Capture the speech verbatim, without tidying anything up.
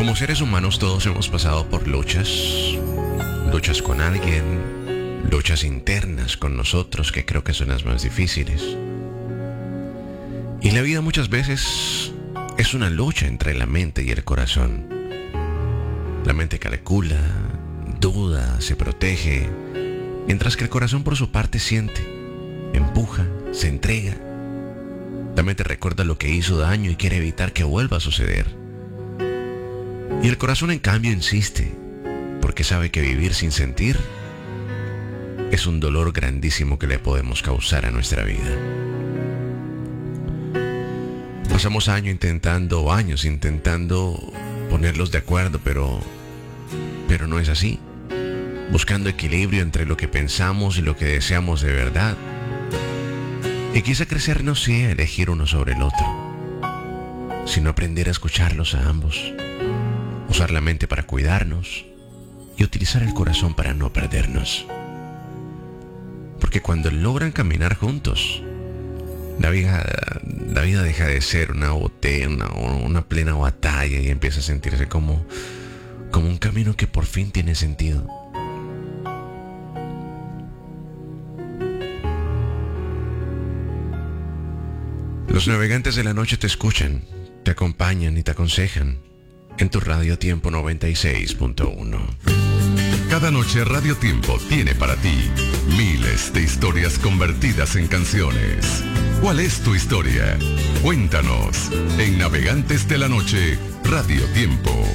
Como seres humanos todos hemos pasado por luchas, luchas con alguien, luchas internas con nosotros, que creo que son las más difíciles. Y la vida muchas veces es una lucha entre la mente y el corazón. La mente calcula, duda, se protege, mientras que el corazón por su parte siente, empuja, se entrega. La mente recuerda lo que hizo daño y quiere evitar que vuelva a suceder. Y el corazón en cambio insiste, porque sabe que vivir sin sentir es un dolor grandísimo que le podemos causar a nuestra vida. Pasamos años intentando, años intentando ponerlos de acuerdo, pero, pero no es así. Buscando equilibrio entre lo que pensamos y lo que deseamos de verdad. Y quizá crecer no sea elegir uno sobre el otro, sino aprender a escucharlos a ambos. Usar la mente para cuidarnos y utilizar el corazón para no perdernos. Porque cuando logran caminar juntos, la vida, la vida deja de ser una, bote, una, una plena batalla y empieza a sentirse como, como un camino que por fin tiene sentido. Los navegantes de la noche te escuchan, te acompañan y te aconsejan en tu Radio Tiempo noventa y seis punto uno. Cada noche Radio Tiempo tiene para ti miles de historias convertidas en canciones. ¿Cuál es tu historia? Cuéntanos en Navegantes de la Noche, Radio Tiempo.